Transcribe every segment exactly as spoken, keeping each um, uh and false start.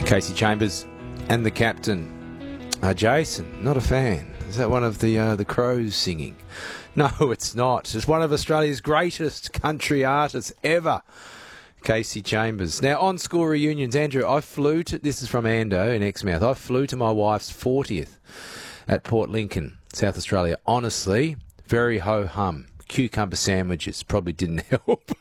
Kasey Chambers and the captain. Uh, Jason, not a fan. Is that one of the uh, the Crows singing? No, it's not. It's one of Australia's greatest country artists ever, Kasey Chambers. Now, on school reunions, Andrew, I flew to, this is from Ando in Exmouth, I flew to my wife's fortieth at Port Lincoln, South Australia. Honestly, very ho-hum. Cucumber sandwiches probably didn't help.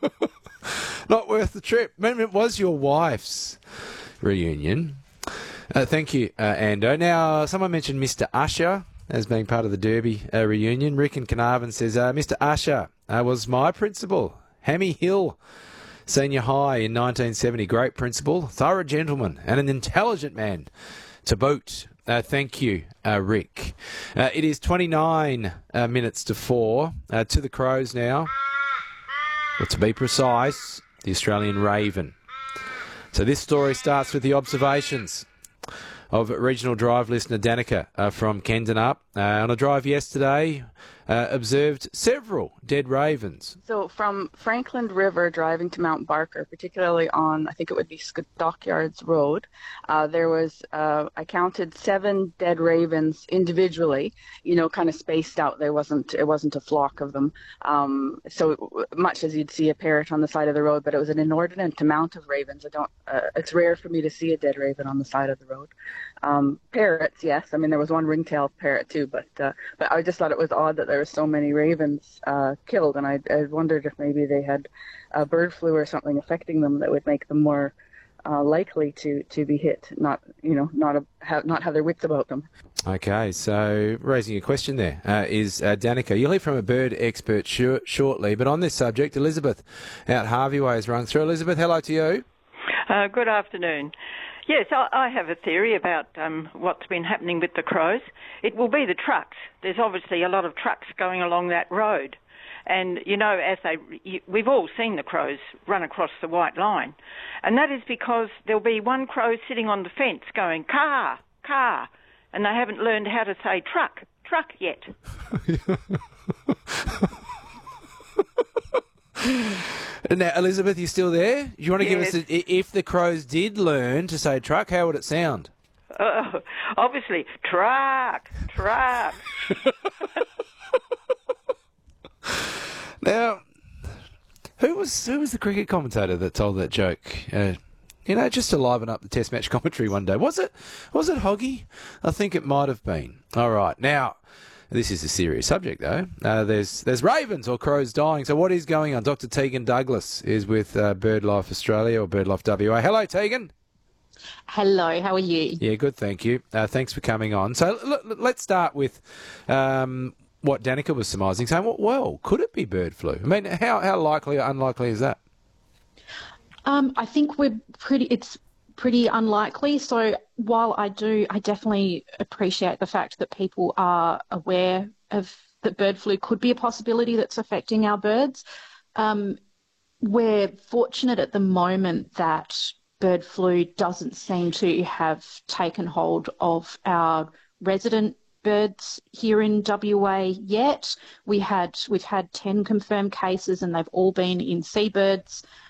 Not worth the trip. Maybe it was your wife's reunion. Uh, thank you, uh, Ando. Now, someone mentioned Mister Usher as being part of the Derby uh, reunion. Rick in Carnarvon says, uh, Mister Usher uh, was my principal, Hammy Hill Senior High in nineteen seventy. Great principal, thorough gentleman, and an intelligent man to boot. Uh, thank you, uh, Rick. Uh, it is twenty-nine uh, minutes to four. Uh, to the Crows now. But to be precise, the Australian Raven. So this story starts with the observations of regional drive listener Danica uh, from Kendanup. Uh, on a drive yesterday, uh, observed several dead ravens. So from Franklin River driving to Mount Barker, particularly on, I think it would be Dockyards Road, uh, there was, uh, I counted seven dead ravens individually, you know, kind of spaced out. There wasn't, it wasn't a flock of them. Um, so much as you'd see a parrot on the side of the road, but it was an inordinate amount of ravens. I don't, uh, it's rare for me to see a dead raven on the side of the road. Um, parrots, yes. I mean, there was one ringtail parrot too, but uh, but I just thought it was odd that there were so many ravens uh, killed, and I, I wondered if maybe they had uh, bird flu or something affecting them that would make them more uh, likely to, to be hit, not you know not a, have not have their wits about them. Okay, so raising a question there uh, is uh, Danica. You'll hear from a bird expert sh- shortly, but on this subject, Elizabeth out Harvey Way has run through. Elizabeth, hello to you. Uh, good afternoon. Yes, I, I have a theory about um, what's been happening with the crows. It will be the trucks. There's obviously a lot of trucks going along that road. And, you know, as they, you, we've all seen the crows run across the white line. And that is because there'll be one crow sitting on the fence going, car, car. And they haven't learned how to say truck, truck yet. Now, Elizabeth, you still there? Do you want to Yes. give us, a, if the crows did learn to say truck, how would it sound? Uh, obviously, truck, truck. Now, who was who was the cricket commentator that told that joke? Uh, you know, just to liven up the Test match commentary one day. Was it was it Hoggy? I think it might have been. All right, now. This is a serious subject, though. Uh, there's there's ravens or crows dying. So what is going on? Doctor Tegan Douglas is with uh, BirdLife Australia or BirdLife W A. Hello, Tegan. Hello, how are you? Yeah, good, thank you. Uh, thanks for coming on. So l- l- let's start with um, what Danica was surmising, saying, well, well, could it be bird flu? I mean, how, how likely or unlikely is that? Um, I think we're pretty. It's pretty unlikely. So while I do, I definitely appreciate the fact that people are aware of that bird flu could be a possibility that's affecting our birds. Um, we're fortunate at the moment that bird flu doesn't seem to have taken hold of our resident birds here in W A yet. We had we've had ten confirmed cases, and they've all been in seabirds.